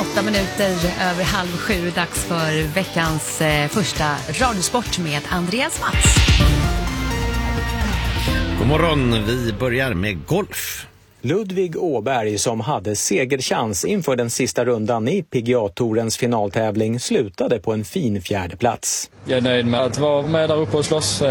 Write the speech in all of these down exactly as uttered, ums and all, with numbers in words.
Åtta minuter över halv sju, dags för veckans eh, första radiosport med Andreas Mats. God morgon, vi börjar med golf. Ludvig Åberg, som hade segerchans inför den sista rundan i P G A-tourens finaltävling, slutade på en fin fjärde plats. Jag är nöjd med att vara med där uppe och slåss,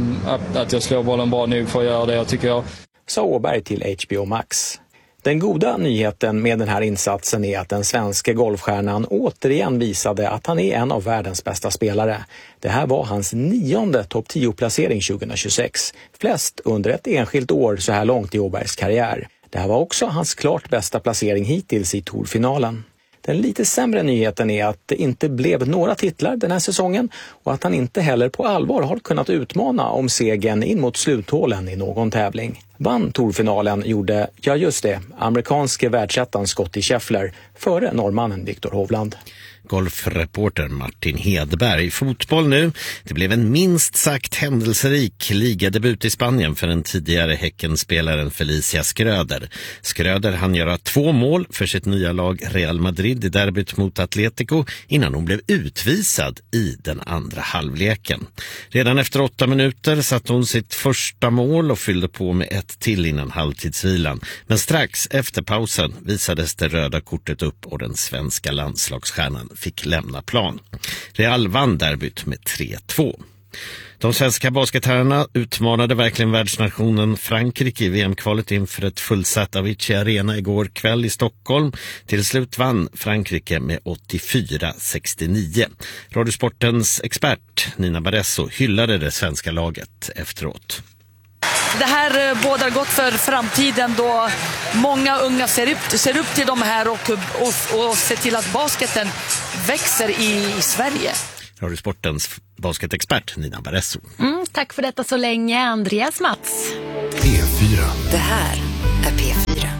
att jag slår bollen bra nog för att göra det jag tycker jag. Sa Åberg till H B O Max. Den goda nyheten med den här insatsen är att den svenska golfstjärnan återigen visade att han är en av världens bästa spelare. Det här var hans nionde topp tio-placering tjugohundratjugosex, flest under ett enskilt år så här långt i Åbergs karriär. Det här var också hans klart bästa placering hittills i tourfinalen. Den lite sämre nyheten är att det inte blev några titlar den här säsongen och att han inte heller på allvar har kunnat utmana om segern in mot sluthålen i någon tävling. Vann tourfinalen gjorde, ja just det, amerikanske världsettan Scottie Scheffler före norrmannen Viktor Hovland. Golfreporter Martin Hedberg. Fotboll nu. Det blev en minst sagt händelserik ligadebut i Spanien för den tidigare Häckenspelaren Felicia Schröder. Schröder hann göra två mål för sitt nya lag Real Madrid i derbyt mot Atletico innan hon blev utvisad i den andra halvleken. Redan efter åtta minuter satte hon sitt första mål och fyllde på med ett till innan halvtidsvilan. Men strax efter pausen visades det röda kortet upp och den svenska landslagsstjärnan fick lämna plan. Real vann derbyt med tre två. De svenska basketherrarna utmanade verkligen världsnationen Frankrike i V M-kvalet inför ett fullsatt Avicii Arena igår kväll i Stockholm. Till slut vann Frankrike med åttiofyra sextionio. Radiosportens expert Nina Barresso hyllade det svenska laget efteråt. Det här bådar gott för framtiden då många unga ser upp, ser upp till de här och, och, och ser till att basketen växer i, i Sverige. Radiosportens basketexpert Nina Barresso. Mm, tack för detta så länge, Andreas Mats. P fyra. Det här är P fyra.